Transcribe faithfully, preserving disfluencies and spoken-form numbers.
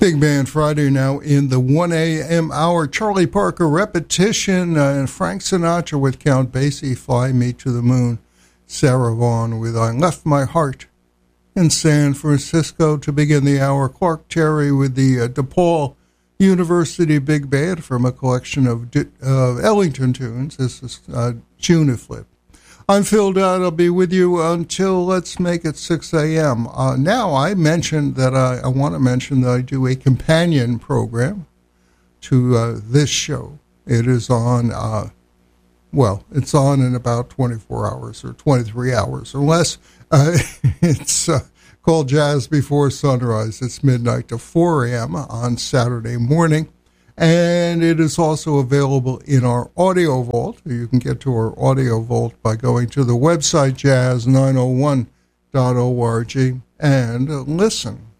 Big Band Friday now in the one a.m. hour. Charlie Parker repetition, uh, and Frank Sinatra with Count Basie, Fly Me to the Moon. Sarah Vaughan with I Left My Heart in San Francisco to begin the hour. Clark Terry with the uh, DePaul University Big Band from a collection of uh, Ellington tunes. This is uh, Juniflip. I'm Phil Dodd. I'll be with you until, let's make it six a.m. Uh, now, I mentioned that I, I want to mention that I do a companion program to uh, this show. It is on, uh, well, it's on in about twenty-four hours or twenty-three hours or less. Uh, it's uh, called Jazz Before Sunrise. It's midnight to four a.m. on Saturday morning. And it is also available in our audio vault. You can get to our audio vault by going to the website jazz nine oh one dot org and listen.